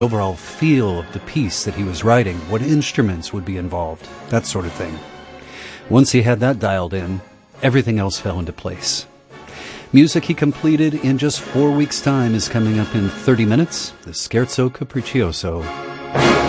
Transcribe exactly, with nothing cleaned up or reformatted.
overall feel of the piece that he was writing, what instruments would be involved, that sort of thing. Once he had that dialed in, everything else fell into place. Music he completed in just four weeks' time is coming up in thirty minutes, the Scherzo Capriccioso